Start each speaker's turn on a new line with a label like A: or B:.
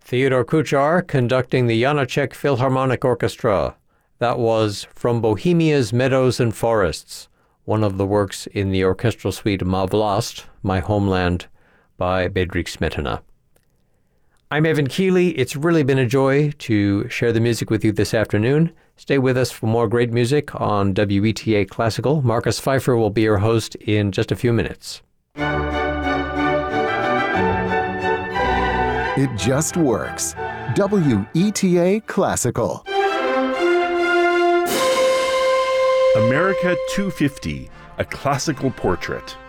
A: Theodore Kuchar conducting the Janacek Philharmonic Orchestra. That was From Bohemia's Meadows and Forests, one of the works in the orchestral suite Ma Vlast, My Homeland, by Bedřich Smetana. I'm Evan Keeley. It's really been a joy to share the music with you this afternoon. Stay with us for more great music on WETA Classical. Marcus Pfeiffer will be your host in just a few minutes.
B: It just works. WETA Classical.
C: America 250, a classical portrait.